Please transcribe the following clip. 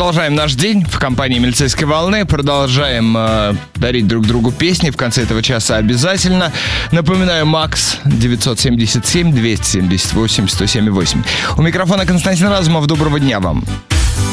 продолжаем наш день в компании «Милицейской волны». Продолжаем дарить друг другу песни в конце этого часа обязательно. Напоминаю, Макс 977-278-1078. У микрофона Константин Разумов. Доброго дня вам.